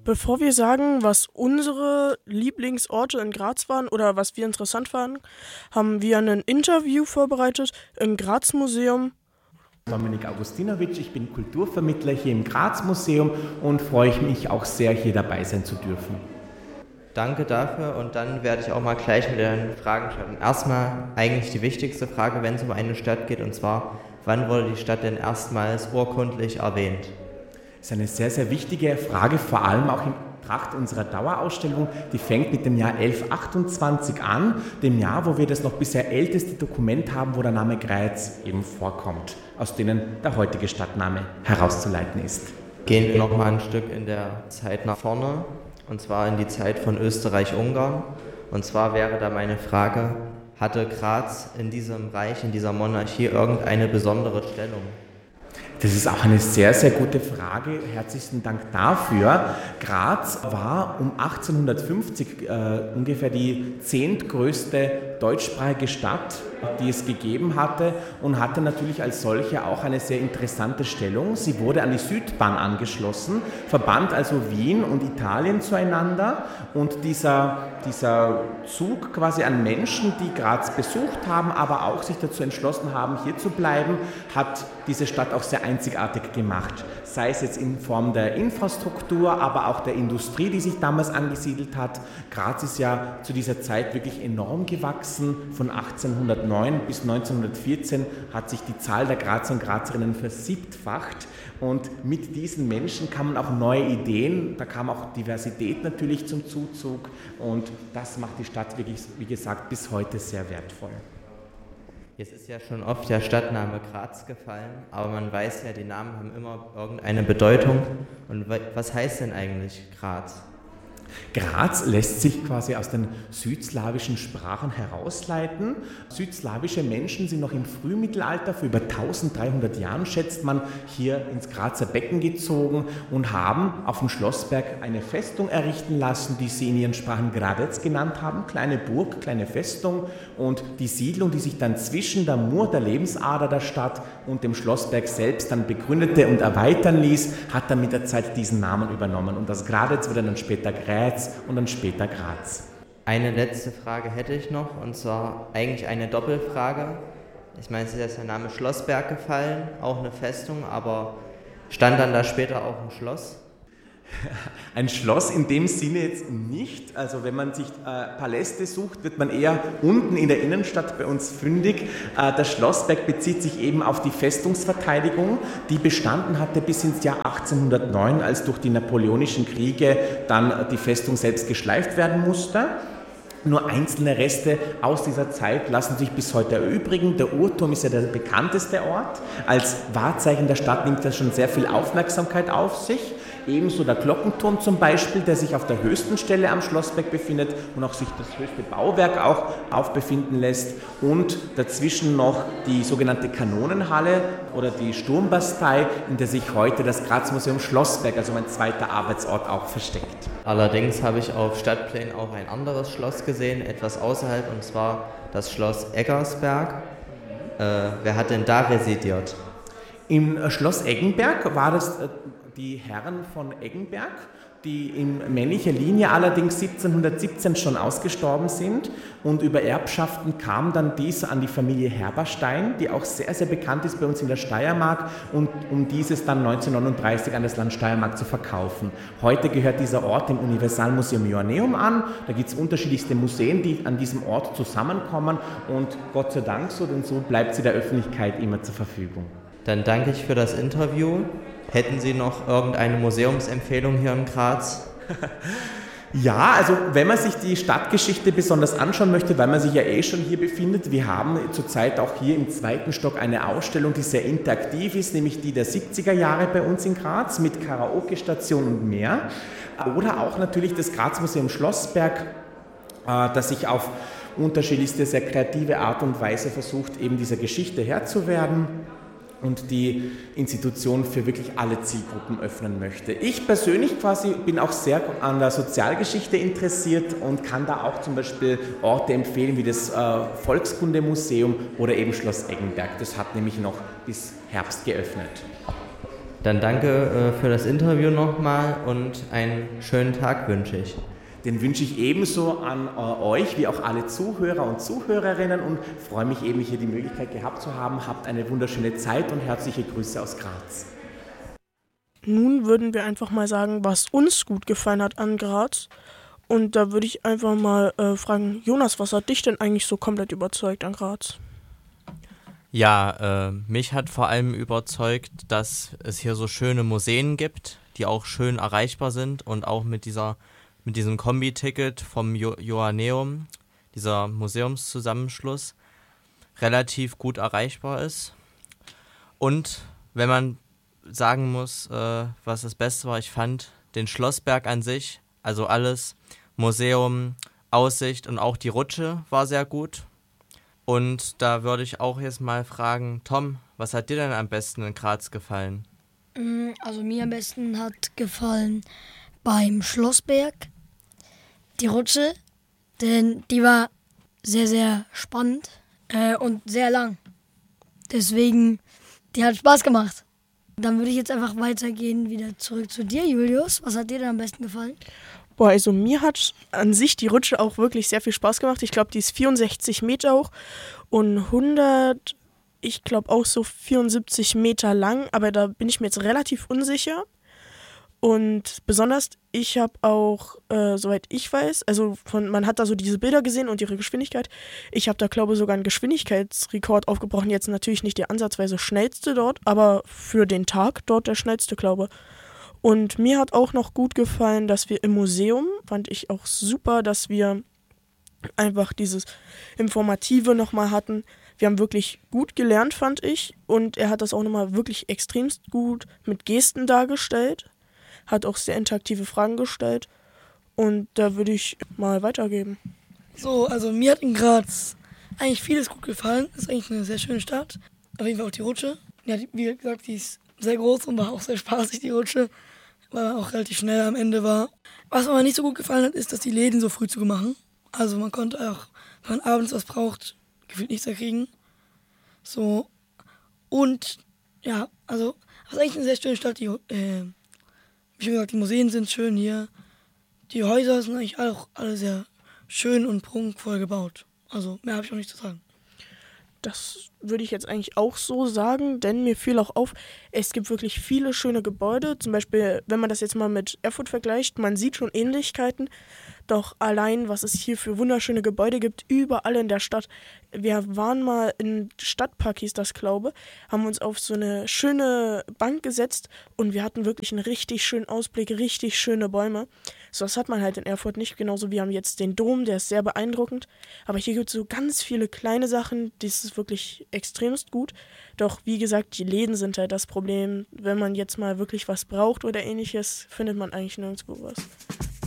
Bevor wir sagen, was unsere Lieblingsorte in Graz waren oder was wir interessant fanden, haben wir ein Interview vorbereitet im Graz-Museum. Dominik Augustinovic, ich bin Kulturvermittler hier im Graz-Museum und freue mich auch sehr, hier dabei sein zu dürfen. Danke dafür und dann werde ich auch mal gleich mit den Fragen starten. Erstmal eigentlich die wichtigste Frage, wenn es um eine Stadt geht, und zwar, wann wurde die Stadt denn erstmals urkundlich erwähnt? Das ist eine sehr, sehr wichtige Frage, vor allem auch in Betracht unserer Dauerausstellung. Die fängt mit dem Jahr 1128 an, dem Jahr, wo wir das noch bisher älteste Dokument haben, wo der Name Graz eben vorkommt, aus denen der heutige Stadtname herauszuleiten ist. Gehen wir noch mal ein Stück in der Zeit nach vorne, und zwar in die Zeit von Österreich-Ungarn. Und zwar wäre da meine Frage, hatte Graz in diesem Reich, in dieser Monarchie irgendeine besondere Stellung? Das ist auch eine sehr, sehr gute Frage. Herzlichen Dank dafür. Graz war um 1850 ungefähr die 10. größte deutschsprachige Stadt, die es gegeben hatte, und hatte natürlich als solche auch eine sehr interessante Stellung. Sie wurde an die Südbahn angeschlossen, verband also Wien und Italien zueinander, und dieser Zug quasi an Menschen, die Graz besucht haben, aber auch sich dazu entschlossen haben, hier zu bleiben, hat diese Stadt auch sehr einzigartig gemacht. Sei es jetzt in Form der Infrastruktur, aber auch der Industrie, die sich damals angesiedelt hat. Graz ist ja zu dieser Zeit wirklich enorm gewachsen. Von 1809 bis 1914 hat sich die Zahl der Grazer und Grazerinnen versiebtfacht. Und mit diesen Menschen kamen auch neue Ideen, da kam auch Diversität natürlich zum Zuzug, und das macht die Stadt wirklich, wie gesagt, bis heute sehr wertvoll. Jetzt ist ja schon oft der Stadtname Graz gefallen, aber man weiß ja, die Namen haben immer irgendeine Bedeutung. Und was heißt denn eigentlich Graz? Graz lässt sich quasi aus den südslawischen Sprachen herausleiten. Südslawische Menschen sind noch im Frühmittelalter, vor über 1300 Jahren schätzt man, hier ins Grazer Becken gezogen und haben auf dem Schlossberg eine Festung errichten lassen, die sie in ihren Sprachen Gradec genannt haben. Kleine Burg, kleine Festung, und die Siedlung, die sich dann zwischen der Mur, der Lebensader der Stadt, und dem Schlossberg selbst dann begründete und erweitern ließ, hat dann mit der Zeit diesen Namen übernommen. Und das Gradec wurde dann später Graz und dann später Graz. Eine letzte Frage hätte ich noch, und zwar eigentlich eine Doppelfrage. Ich meine, es ist jetzt der Name Schlossberg gefallen, auch eine Festung, aber stand dann da später auch ein Schloss? Ein Schloss in dem Sinne jetzt nicht. Also wenn man sich Paläste sucht, wird man eher unten in der Innenstadt bei uns fündig. Der Schlossberg bezieht sich eben auf die Festungsverteidigung, die bestanden hatte bis ins Jahr 1809, als durch die Napoleonischen Kriege dann die Festung selbst geschleift werden musste. Nur einzelne Reste aus dieser Zeit lassen sich bis heute erübrigen. Der Uhrturm ist ja der bekannteste Ort. Als Wahrzeichen der Stadt nimmt das schon sehr viel Aufmerksamkeit auf sich. Ebenso der Glockenturm zum Beispiel, der sich auf der höchsten Stelle am Schlossberg befindet und auch sich das höchste Bauwerk auch aufbefinden lässt. Und dazwischen noch die sogenannte Kanonenhalle oder die Sturmbastei, in der sich heute das Graz-Museum Schlossberg, also mein zweiter Arbeitsort, auch versteckt. Allerdings habe ich auf Stadtplänen auch ein anderes Schloss gesehen, etwas außerhalb, und zwar das Schloss Eggersberg. Wer hat denn da residiert? Im Schloss Eggenberg war das die Herren von Eggenberg, die in männlicher Linie allerdings 1717 schon ausgestorben sind, und über Erbschaften kam dann dies an die Familie Herberstein, die auch sehr, sehr bekannt ist bei uns in der Steiermark, und um dieses dann 1939 an das Land Steiermark zu verkaufen. Heute gehört dieser Ort dem Universalmuseum Joanneum an. Da gibt es unterschiedlichste Museen, die an diesem Ort zusammenkommen, und Gott sei Dank so, denn so bleibt sie der Öffentlichkeit immer zur Verfügung. Dann danke ich für das Interview. Hätten Sie noch irgendeine Museumsempfehlung hier in Graz? Ja, also wenn man sich die Stadtgeschichte besonders anschauen möchte, weil man sich ja schon hier befindet, wir haben zurzeit auch hier im 2. Stock eine Ausstellung, die sehr interaktiv ist, nämlich die der 70er Jahre bei uns in Graz mit Karaoke-Station und mehr. Oder auch natürlich das Graz-Museum Schlossberg, das sich auf unterschiedlichste, sehr kreative Art und Weise versucht, eben dieser Geschichte Herr zu werden und die Institution für wirklich alle Zielgruppen öffnen möchte. Ich persönlich quasi bin auch sehr an der Sozialgeschichte interessiert und kann da auch zum Beispiel Orte empfehlen wie das Volkskundemuseum oder eben Schloss Eggenberg. Das hat nämlich noch bis Herbst geöffnet. Dann danke für das Interview nochmal und einen schönen Tag wünsche ich. Den wünsche ich ebenso an euch, wie auch alle Zuhörer und Zuhörerinnen und freue mich eben, hier die Möglichkeit gehabt zu haben. Habt eine wunderschöne Zeit und herzliche Grüße aus Graz. Nun würden wir einfach mal sagen, was uns gut gefallen hat an Graz. Und da würde ich einfach mal fragen, Jonas, was hat dich denn eigentlich so komplett überzeugt an Graz? Ja, mich hat vor allem überzeugt, dass es hier so schöne Museen gibt, die auch schön erreichbar sind und auch mit diesem Kombi-Ticket vom Joanneum, dieser Museumszusammenschluss, relativ gut erreichbar ist. Und wenn man sagen muss, was das Beste war, ich fand den Schlossberg an sich, also alles, Museum, Aussicht und auch die Rutsche war sehr gut. Und da würde ich auch jetzt mal fragen, Tom, was hat dir denn am besten in Graz gefallen? Also mir am besten hat gefallen beim Schlossberg die Rutsche, denn die war sehr, sehr spannend und sehr lang. Deswegen, die hat Spaß gemacht. Dann würde ich jetzt einfach weitergehen, wieder zurück zu dir, Julius. Was hat dir denn am besten gefallen? Boah, also mir hat an sich die Rutsche auch wirklich sehr viel Spaß gemacht. Ich glaube, die ist 64 Meter hoch und 100, ich glaube auch so 74 Meter lang, aber da bin ich mir jetzt relativ unsicher. Und besonders, ich habe auch, soweit ich weiß, also man hat da so diese Bilder gesehen und ihre Geschwindigkeit. Ich habe da, glaube ich, sogar einen Geschwindigkeitsrekord aufgebrochen. Jetzt natürlich nicht der ansatzweise schnellste dort, aber für den Tag dort der schnellste, glaube ich. Und mir hat auch noch gut gefallen, dass wir im Museum, fand ich auch super, dass wir einfach dieses Informative nochmal hatten. Wir haben wirklich gut gelernt, fand ich. Und er hat das auch nochmal wirklich extremst gut mit Gesten dargestellt. Hat auch sehr interaktive Fragen gestellt. Und da würde ich mal weitergeben. So, also mir hat in Graz eigentlich vieles gut gefallen. Ist eigentlich eine sehr schöne Stadt. Auf jeden Fall auch die Rutsche. Ja, wie gesagt, die ist sehr groß und war auch sehr spaßig, die Rutsche. Weil man auch relativ schnell am Ende war. Was mir aber nicht so gut gefallen hat, ist, dass die Läden so früh zugemachen. Also man konnte auch, wenn man abends was braucht, gefühlt nichts erkriegen. So. Und ja, also das ist eigentlich eine sehr schöne Stadt. Wie schon gesagt, die Museen sind schön hier. Die Häuser sind eigentlich auch alle sehr schön und prunkvoll gebaut. Also mehr habe ich auch nicht zu sagen. Das würde ich jetzt eigentlich auch so sagen, denn mir fiel auch auf, es gibt wirklich viele schöne Gebäude. Zum Beispiel, wenn man das jetzt mal mit Erfurt vergleicht, man sieht schon Ähnlichkeiten. Doch allein, was es hier für wunderschöne Gebäude gibt, überall in der Stadt. Wir waren mal in Stadtpark, hieß das, glaube ich, haben uns auf so eine schöne Bank gesetzt und wir hatten wirklich einen richtig schönen Ausblick, richtig schöne Bäume. So was hat man halt in Erfurt nicht, genauso wie wir haben jetzt den Dom, der ist sehr beeindruckend. Aber hier gibt es so ganz viele kleine Sachen, das ist wirklich extremst gut. Doch wie gesagt, die Läden sind halt das Problem. Wenn man jetzt mal wirklich was braucht oder ähnliches, findet man eigentlich nirgendwo was.